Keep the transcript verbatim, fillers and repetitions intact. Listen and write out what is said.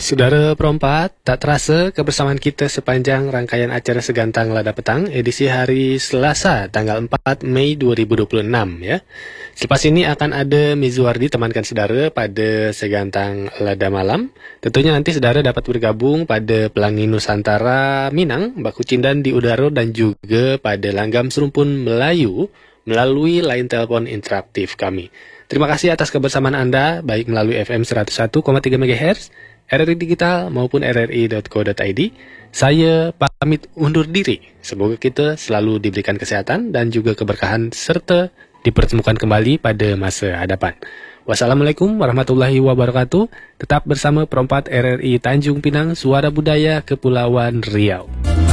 Saudara perempat, tak terasa kebersamaan kita sepanjang rangkaian acara Segantang Lada Petang edisi hari Selasa tanggal empat Mei dua ribu dua puluh enam ya. Selepas ini akan ada Mizuardi temankan saudara pada Segantang Lada Malam. Tentunya nanti saudara dapat bergabung pada Pelangi Nusantara Minang, Baku Cindan di Udaro dan juga pada Langgam Serumpun Melayu melalui line telepon interaktif kami. Terima kasih atas kebersamaan Anda baik melalui F M seratus satu koma tiga megahertz, R R I Digital maupun R R I dot co dot I D. Saya pamit undur diri. Semoga kita selalu diberikan kesehatan dan juga keberkahan serta dipertemukan kembali pada masa hadapan. Wassalamualaikum warahmatullahi wabarakatuh. Tetap bersama Perempat R R I Tanjung Pinang, Suara Budaya Kepulauan Riau.